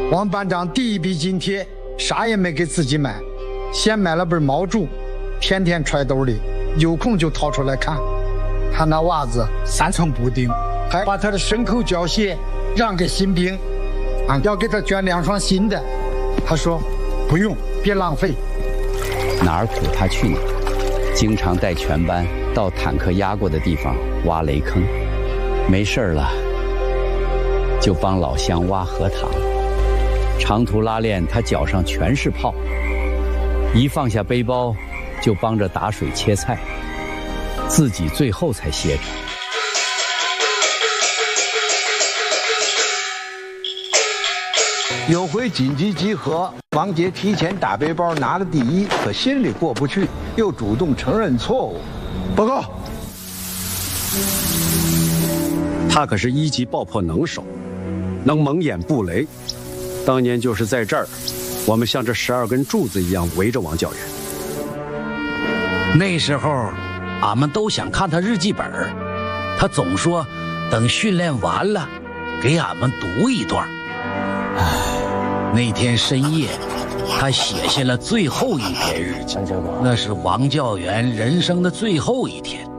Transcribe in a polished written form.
王班长第一笔津贴啥也没给自己买，先买了本毛著，天天揣兜里，有空就掏出来看。他那袜子3寸不顶，还把他的牲口胶鞋让给新兵，要给他捐2双新的。他说不用，别浪费。 哪儿苦他去哪儿，经常带全班到坦克压过的地方挖雷坑，没事了就帮老乡挖荷塘。长途拉练他脚上全是泡，一放下背包就帮着打水切菜，自己最后才歇着。 有回紧急集合，王杰提前打背包拿了第1，可心里过不去，又主动承认错误。报告， 他可是1级爆破能手，能蒙眼布雷。当年就是在这儿，我们像这12根柱子一样围着王教员。 那时候，俺们都想看他日记本，他总说等训练完了，给俺们读一段。那天深夜，他写下了最后一篇日记，那是王教员人生的最后一天。